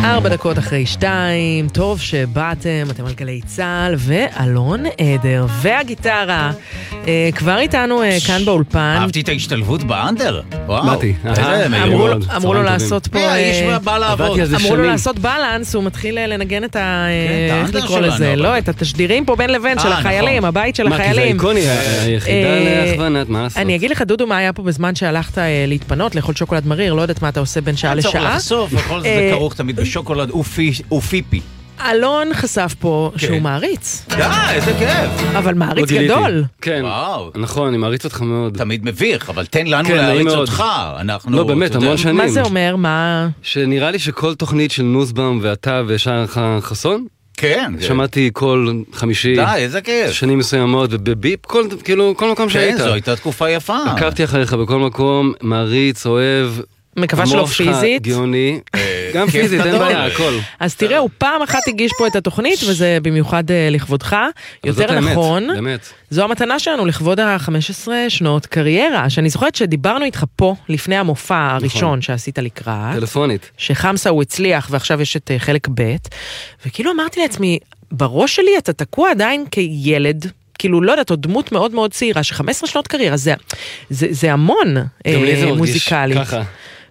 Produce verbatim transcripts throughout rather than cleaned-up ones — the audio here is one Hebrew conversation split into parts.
ארבע דקות אחרי שתיים, טוב שבאתם, אתם על גלי צהל, ואלון עדר, והגיטרה, אה, כבר איתנו אה, כאן באולפן. אהבתי את ההשתלבות באנדר. וואו. באתי. אמרו לו לעשות פה... איש בא לעבוד. אמרו לו לעשות בלנס, הוא מתחיל לנגן את ה... איך לקרוא לזה? לא, את התשדירים פה בין לבין של החיילים, הבית של החיילים. מה, כי זה איקוני, היחידה להכוונת, מה לעשות? אני אגיד לך, דודו, מה היה פה בזמן שהלכת להתפנות, לאכול שוקולד מריר, לא יודעת מה אתה עושה בין שעה לשעה. לחשוף, וכל זה כרוך תמיד בשוקולד ופיפי. אלון חשף פה שהוא מעריץ. די, איזה כיף. אבל מעריץ גדול. כן, נכון, אני מעריץ אותך מאוד. תמיד מביך, אבל תן לנו להעריץ אותך. לא, באמת, המון שנים. מה זה אומר? מה? שנראה לי שכל תוכנית של נוסבאום ואתה ושאר חסון, כן. שמעתי כל חמישי. די, איזה כיף. שנים מסוימות, ובביפ, כאילו, כל מקום שהיית. כן, זו הייתה תקופה יפה. עקבתי אחריך בכל מקום, מעריץ, אוהב. מקווה שלא פיזית. גאוני. גם פיזית, אין בעיה, הכל. אז תראה, הוא פעם אחת הגיש פה את התוכנית, וזה במיוחד לכבודך. יותר נכון, זו המתנה שלנו לכבוד ה-חמש עשרה שנות קריירה, שאני זוכרת שדיברנו איתך פה, לפני המופע הראשון שעשית לקראת. טלפונית. שחמסה הוא הצליח, ועכשיו יש את חלק ב', וכאילו אמרתי לעצמי, בראש שלי אתה תקוע עדיין כילד, כאילו לא יודעת, עוד דמות מאוד מאוד צעירה, ש-חמש עשרה שנות קריירה, זה, זה, זה המון אה, מוזיקלית. ככה.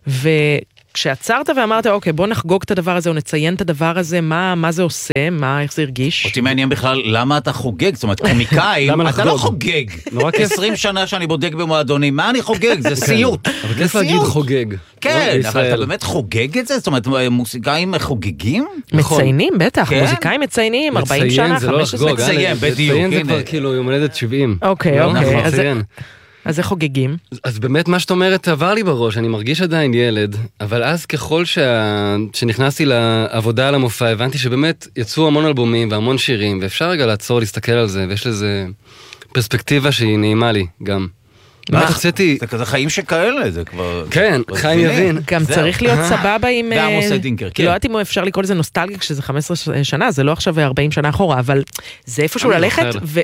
וכשעצרת ואמרת, אוקיי, בוא נחגוג את הדבר הזה, או נציין את הדבר הזה, מה, מה זה עושה, מה, איך זה הרגיש? אותי מעניין בכלל, למה אתה חוגג? זאת אומרת, קומיקאי, אתה לא חוגג. עשרים שנה שאני בודק במועדונים, מה אני חוגג? זה סיוט. אבל כיף להגיד חוגג. כן, אבל אתה באמת חוגג את זה? זאת אומרת, מוזיקאים חוגגים? מציינים, בטח, מוזיקאים מציינים, ארבעים שנה, חמש עשרה. מציין, בדיוק. מציין זה כבר כאילו יום הולדת שבעים. אוקיי, אוקיי. אז זה חוגגים. אז באמת מה שאת אומרת עבר לי בראש, אני מרגיש עדיין ילד, אבל אז ככל שה... שנכנסתי לעבודה על המופע, הבנתי שבאמת יצאו המון אלבומים והמון שירים, ואפשר רגע לעצור, להסתכל על זה, ויש לזה פרספקטיבה שהיא נעימה לי גם. מה? זה כזה חיים שכאלה, זה כבר... כן, חיים יבין. גם צריך להיות סבבה עם... ועמוס דינקר, כן. לא יודעת אם אפשר לקרוא לזה נוסטלגיה כשזה חמש עשרה שנה, זה לא עכשיו ארבעים שנה אחורה, אבל זה איפשהו ללכת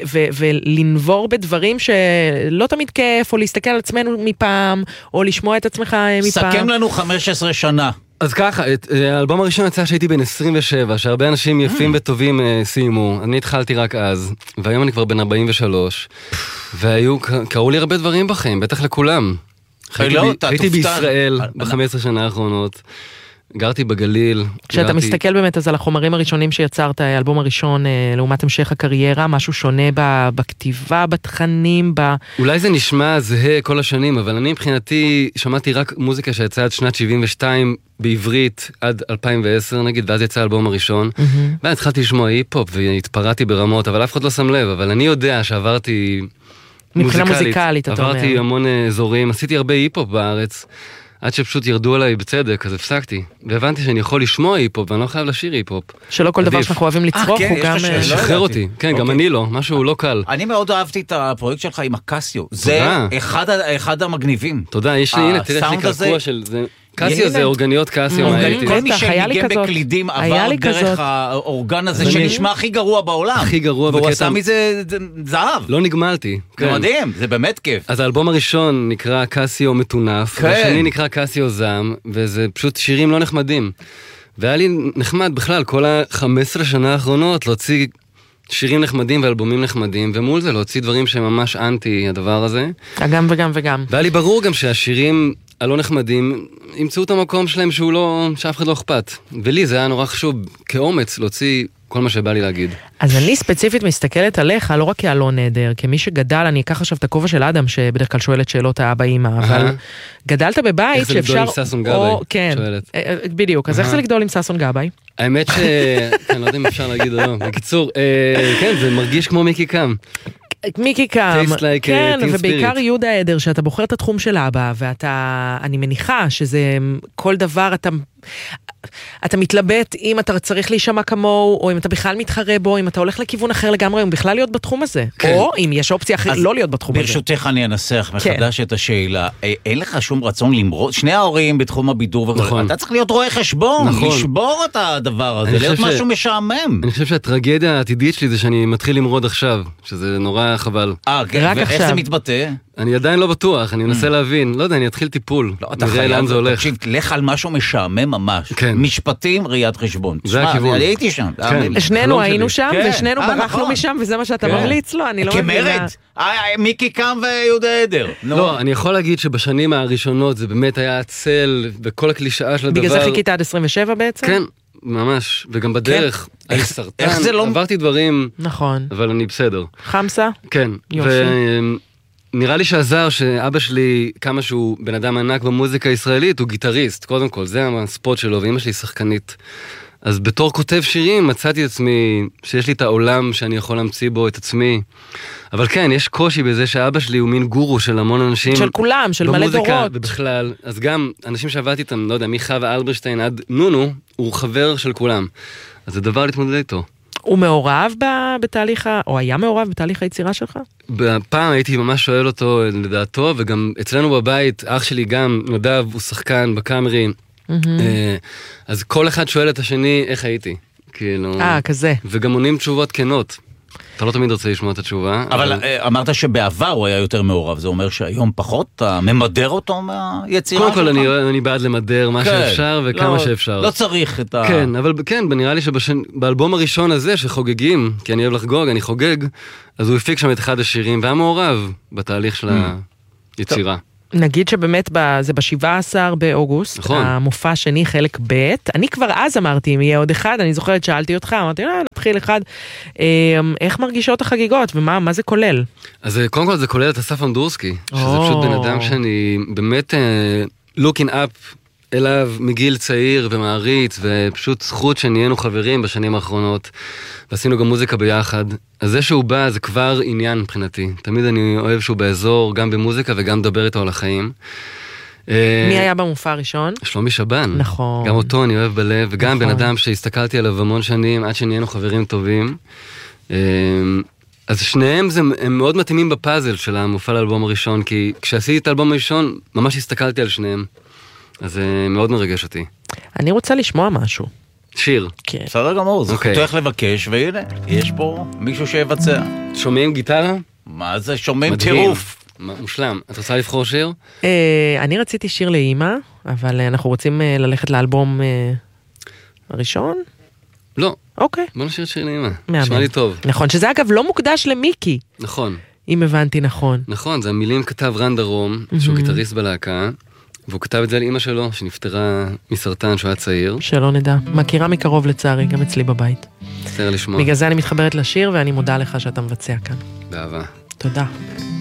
ולנבור בדברים שלא תמיד כיף, או להסתכל על עצמנו מפעם, או לשמוע את עצמך מפעם. סכם לנו חמש עשרה שנה. אז ככה, האלבום הראשון יצא שהייתי בן עשרים ושבע, שהרבה אנשים יפים וטובים סיימו. אני התחלתי רק אז, והיום אני כבר בן ארבעים ושלוש, והיו, קראו לי הרבה דברים בחיים, בטח לכולם. הייתי בישראל ב-חמש עשרה שנה האחרונות, גרתי בגליל. כשאתה מסתכל באמת אז על החומרים הראשונים שיצרת, האלבום הראשון לעומת המשך הקריירה, משהו שונה בכתיבה, בתכנים, ב... אולי זה נשמע זהה כל השנים, אבל אני מבחינתי שמעתי רק מוזיקה שיצאה עד שנת שבעים ושתיים בעברית עד אלפיים ועשר נגיד, ואז יצא האלבום הראשון, ואז התחלתי לשמוע היפ-הופ והתפרעתי ברמות, אבל אף אחד לא שם לב, אבל אני יודע שעברתי מבחינה מוזיקלית, אתה אומר. עברתי המון אזורים, עשיתי הרבה היפ-הופ בארץ, עד שפשוט ירדו עליי בצדק, אז הפסקתי. והבנתי שאני יכול לשמוע היפ-הופ, ואני לא חייב לשיר היפ-הופ. שלא כל דבר שאנחנו אוהבים לצרוך, הוא גם... שחרר אותי. כן, גם אני לא, משהו לא קל. אני מאוד אהבתי את הפרויקט שלך עם הקסיו. זה אחד המגניבים. תודה, יש לי, הנה, תראה, יש לי קרקוע של זה. קסיו זה אורגניות קסיו. כל מי שניגן בקלידים עבר דרך האורגן הזה שנשמע הכי גרוע בעולם. הכי גרוע בקטע. והוא עשה מזה זהב. לא נגמלתי. זה מדהים, זה באמת כיף. אז האלבום הראשון נקרא קסיו מטונף, והשני נקרא קסיו זעם, וזה פשוט שירים לא נחמדים. והיה לי נחמד בכלל, כל ה-חמש עשרה שנה האחרונות, להוציא שירים נחמדים ואלבומים נחמדים, ומול זה להוציא דברים שממש אנטי הדבר הזה. גם וגם וגם. והיה לי ברור גם שהשירים הלא נחמדים ימצאו את המקום שלהם שהוא לא, שאף אחד לא אכפת. ולי זה היה נורא חשוב כאומץ להוציא כל מה שבא לי להגיד. אז אני ספציפית מסתכלת עליך, לא רק כאלון נהדר, כמי שגדל, אני אקח עכשיו את הכובע של אדם, שבדרך כלל שואלת שאלות האבא אימא, אבל גדלת בבית איך זה לגדול עם ססון גבאי? כן, בדיוק. אז איך זה לגדול עם ססון גבאי? האמת ש... אני לא יודע אם אפשר להגיד או לא. בקיצור, כן, זה מרגיש כמו מיקי קם. מיקי קם, כן, ובעיקר יהודה עדר, שאתה בוחר את התחום של אבא, ואתה, אני מניחה שזה כל דבר, אתה, אתה מתלבט אם אתה צריך להישמע כמוהו, או אם אתה בכלל מתחרה בו, אם אתה הולך לכיוון אחר לגמרי, אם בכלל להיות בתחום הזה, או אם יש אופציה אחרת לא להיות בתחום הזה. ברשותך אני אנסח מחדש את השאלה, אין לך שום רצון למרוד, שני ההורים בתחום הבידור, אתה צריך להיות רואה חשבון, לשבור את הדבר הזה, להיות משהו משעמם. אני חושב שהטרגדיה העתידית שלי זה שאני מתחיל למרוד עכשיו, שזה נורא חבל. אה, ואיך זה מתבטא? אני עדיין לא בטוח, אני מנסה להבין, לא יודע, אני אתחיל טיפול, נראה לאן זה הולך. תקשיב, לך על משהו משעמם ממש, משפטים, ראיית חשבון. זה הכיוון. אני הייתי שם. שנינו היינו שם, ושנינו ברחנו משם, וזה מה שאתה ממליץ לו, אני לא מבינה. כמרד, מיקי קם ויהודה עדר. לא, אני יכול להגיד שבשנים הראשונות זה באמת היה הצל, וכל הקלישאה של הדבר. בגלל זה חיכית עד עשרים ושבע בעצם? כן. ממש, וגם בדרך, איך, סרטן, איך זה לא... עברתי דברים, נכון. אבל אני בסדר. חמסה? כן. יופי. ונראה לי שעזר שאבא שלי, כמה שהוא בן אדם ענק במוזיקה הישראלית, הוא גיטריסט, קודם כל, זה הספוט שלו, ואמא שלי שחקנית. אז בתור כותב שירים מצאתי את עצמי, שיש לי את העולם שאני יכול להמציא בו את עצמי. אבל כן, יש קושי בזה שאבא שלי הוא מין גורו של המון אנשים. של כולם, של מלא דורות. במוזיקה ובכלל. אז גם אנשים שעבדתי איתם, לא יודע, מחווה אלברשטיין עד נונו, הוא חבר של כולם. אז זה דבר להתמודד איתו. הוא מעורב בתהליך, או היה מעורב בתהליך היצירה שלך? בפעם הייתי ממש שואל אותו לדעתו, וגם אצלנו בבית, אח שלי גם, נדב, הוא שחקן בקאמרי, אז כל אחד שואל את השני איך הייתי. אה, כזה. וגם עונים תשובות כנות. אתה לא תמיד רוצה לשמוע את התשובה. אבל אמרת שבעבר הוא היה יותר מעורב, זה אומר שהיום פחות, אתה ממדר אותו מהיצירה שלך? קודם כל אני בעד למדר מה שאפשר וכמה שאפשר. לא צריך את ה... כן, אבל כן, נראה לי שבאלבום הראשון הזה שחוגגים, כי אני אוהב לחגוג, אני חוגג, אז הוא הפיק שם את אחד השירים, והיה מעורב בתהליך של היצירה. נגיד שבאמת זה ב-שבעה עשר באוגוסט, נכון. המופע השני חלק ב', אני כבר אז אמרתי אם יהיה עוד אחד, אני זוכרת שאלתי אותך, אמרתי לא, נתחיל אחד, איך מרגישות החגיגות ומה מה זה כולל? אז קודם כל זה כולל את אסף אמדורסקי, שזה פשוט בן אדם שאני באמת looking up אליו מגיל צעיר ומעריץ, ופשוט זכות שנהיינו חברים בשנים האחרונות, ועשינו גם מוזיקה ביחד. אז זה שהוא בא זה כבר עניין מבחינתי. תמיד אני אוהב שהוא באזור, גם במוזיקה וגם מדבר איתו על החיים. מי היה במופע הראשון? שלומי שבן. נכון. גם אותו אני אוהב בלב, וגם בן אדם שהסתכלתי עליו המון שנים, עד שנהיינו חברים טובים. אז שניהם זה, הם מאוד מתאימים בפאזל של המופע לאלבום הראשון, כי כשעשיתי את האלבום הראשון, ממש הסתכלתי על שניהם. אז זה מאוד מרגש אותי. אני רוצה לשמוע משהו. שיר. כן. בסדר גמור, זה חתוך לבקש, והנה, יש פה מישהו שיבצע. שומעים גיטרה? מה זה? שומעים טירוף. מושלם. את רוצה לבחור שיר? אני רציתי שיר לאמא, אבל אנחנו רוצים ללכת לאלבום הראשון? לא. אוקיי. בוא נשאיר שיר לאמא. נשמע לי טוב. נכון, שזה אגב לא מוקדש למיקי. נכון. אם הבנתי נכון. נכון, זה המילים כתב רן דרום, שהוא גיטריסט בלהקה. והוא כתב את זה על אמא שלו, שנפטרה מסרטן שהוא היה צעיר. שלא נדע. מכירה מקרוב לצערי, גם אצלי בבית. בסדר לשמוע. בגלל זה אני מתחברת לשיר, ואני מודה לך שאתה מבצע כאן. באהבה. תודה.